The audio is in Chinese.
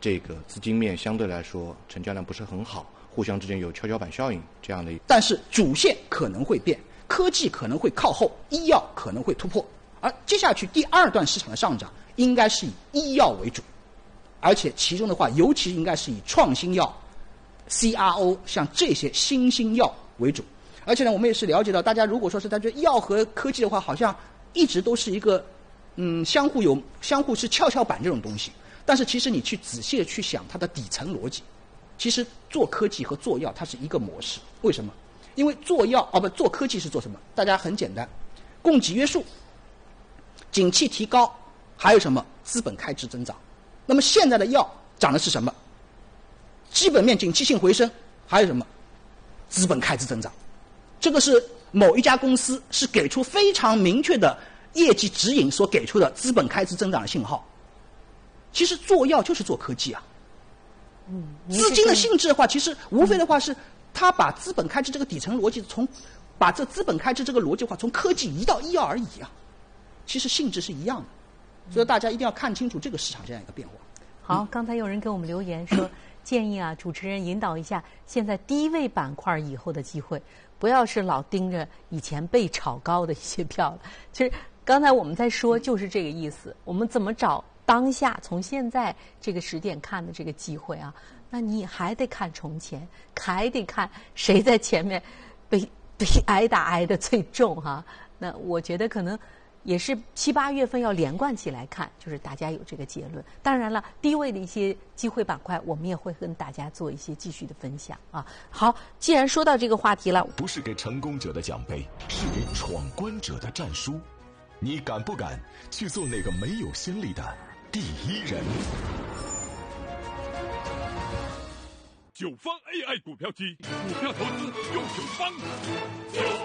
这个资金面相对来说成交量不是很好，互相之间有跷跷板效应这样的。 但是主线可能会变，科技可能会靠后，医药可能会突破，而接下去第二段市场的上涨应该是以医药为主，而且其中的话，尤其应该是以创新药、CRO 像这些新兴药为主。而且呢，我们也是了解到，大家如果说是大家觉得药和科技的话，好像一直都是一个相互是跷跷板这种东西。但是其实你去仔细的去想它的底层逻辑，其实做科技和做药它是一个模式。为什么？因为做科技是做什么？大家很简单，供给约束、景气提高，还有什么资本开支增长。那么现在的药涨的是什么？基本面景气性回升，还有什么资本开支增长。这个是某一家公司是给出非常明确的业绩指引所给出的资本开支增长的信号。其实做药就是做科技啊。资金的性质的话，其实无非的话是他把资本开支这个底层逻辑把这资本开支这个逻辑的话从科技移到医药而已啊。其实性质是一样的，所以大家一定要看清楚这个市场这样一个变化。 好，刚才有人给我们留言说，建议啊主持人引导一下现在低位板块以后的机会，不要是老盯着以前被炒高的一些票了。其实刚才我们在说就是这个意思，我们怎么找当下从现在这个时点看的这个机会啊？那你还得看从前，还得看谁在前面被挨打挨得最重哈。那我觉得可能也是7、8月份要连贯起来看，就是大家有这个结论。当然了，低位的一些机会板块，我们也会跟大家做一些继续的分享啊。好，既然说到这个话题了， 不是给成功者的奖杯，是给闯关者的战书。你敢不敢去做那个没有先例的第一人 9方 AI 股票机，股票投资用9方。